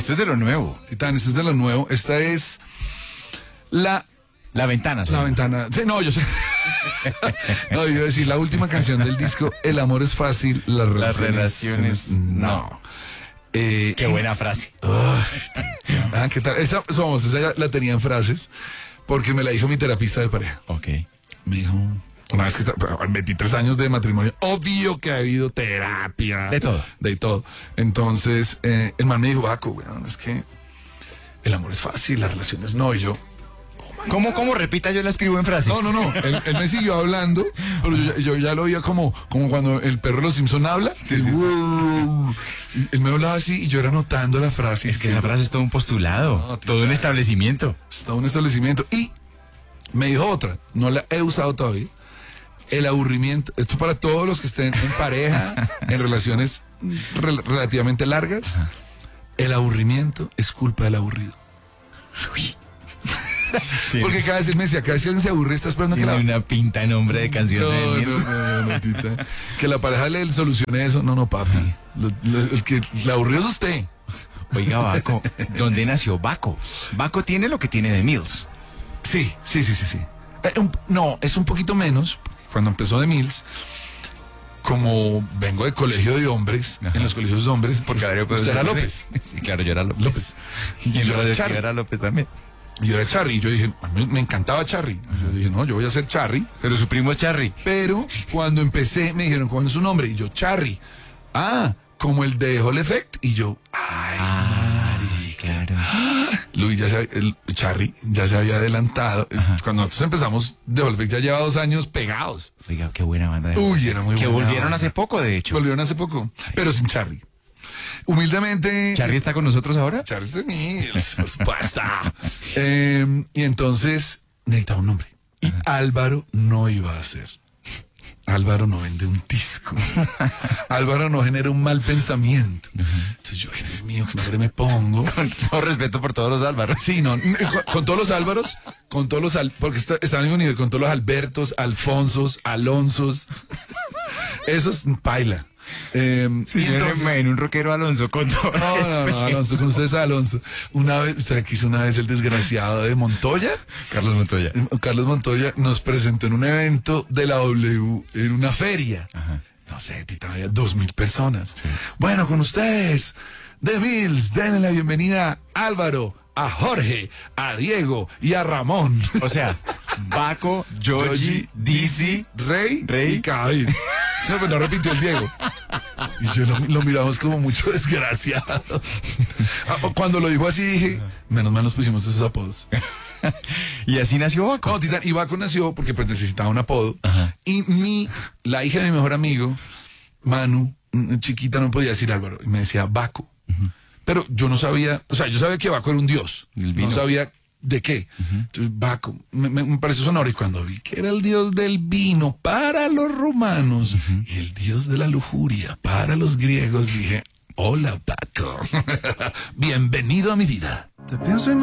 Esto es de lo nuevo. Titán, esto es de lo nuevo. Esta es la ventana. La ventana. Sí, no, yo sé. No, yo iba a decir la última canción del disco, El amor es fácil, las relaciones no. Qué buena frase. ¿Qué tal? Esa ya la tenía en frases, porque me la dijo mi terapista de pareja. Ok. Me dijo, una vez que 23 años de matrimonio, obvio que ha habido terapia. De todo. De todo. Entonces, el man me dijo, Baco, weón, es que el amor es fácil, las relaciones no. Y yo, ¿Cómo repita? Yo la escribo en frases. No. Él me siguió hablando, pero yo ya lo oía como cuando el perro de los Simpson habla. Sí. Él me hablaba así y yo era anotando la frase. Es que esa frase es todo un postulado, todo un establecimiento. Es todo un establecimiento. Y me dijo otra, no la he usado todavía. El aburrimiento, esto para todos los que estén en pareja, en relaciones relativamente largas. Ajá. El aburrimiento es culpa del aburrido. Uy. Porque cada vez él me decía, cada vez que alguien se aburre está esperando Tiene que una pinta de nombre de canción de Nils. No, tita. Que la pareja le solucione eso. No, papi. El que le aburrió es usted. Oiga, Baco, ¿dónde nació Baco? Baco tiene lo que tiene de Mills. Sí. No, es un poquito menos. Cuando empezó de Mills, como vengo de colegio de hombres, ajá, en los colegios de hombres, porque usted era López. Sí, claro, yo era López. Y yo era Charry. Era López también. Yo era Charry. Y yo dije, a mí me encantaba Charry. Yo dije, no, yo voy a ser Charry. Pero su primo es Charry. Pero cuando empecé, me dijeron, ¿cuál es su nombre? Y yo, Charry. Como el de Hall Effect. Y yo, claro. Luis Charry ya se había adelantado. Ajá. Cuando nosotros empezamos, The Hall Effect ya lleva 2 años pegados. Oiga, qué buena banda de Uy, era muy buena. Que volvieron banda. hace poco, de hecho. Volvieron hace poco, pero sin Charry. Humildemente. ¿Charry está con nosotros ahora? Charry es de Mills, por supuesto. Y entonces necesitaba un nombre. Y Álvaro no iba a ser. Álvaro no vende un disco. Álvaro no genera un mal pensamiento. Entonces yo, ay, Dios mío, qué nombre me pongo. Con todo respeto por todos los Álvaros. Sí, no, con todos los Álvaros, porque está al mismo nivel, con todos los Albertos, Alfonsos, Alonsos. Esos, paila. Sí, y entonces, en un rockero Alonso con todo. No, Alonso, con ustedes Alonso. Una vez, usted quiso una vez el desgraciado de Montoya. Carlos Montoya. Carlos Montoya nos presentó en un evento de la W, en una feria. Ajá. No sé, Tita, había 2,000 personas. Sí. Bueno, con ustedes, The Mills, denle la bienvenida a Álvaro, a Jorge, a Diego y a Ramón. O sea, Baco, Yogi, Dizzy, Rey y Cabil. Sí, pues no repitió el Diego. Y yo lo miramos como mucho desgraciado. Cuando lo dijo así dije, menos mal nos pusimos esos apodos. Y así nació Baco. No, Titán, y Baco nació porque pues necesitaba un apodo. Ajá. Y la hija de mi mejor amigo, Manu, chiquita, no podía decir Álvaro. Y me decía Baco. Uh-huh. Pero yo no sabía, o sea, yo sabía que Baco era un dios. No sabía de qué. Uh-huh. Entonces, Baco, me pareció sonoro. Y cuando vi que era el dios del vino para los romanos, uh-huh, y el dios de la lujuria para los griegos, dije, hola, Baco. Bienvenido a mi vida. Te pienso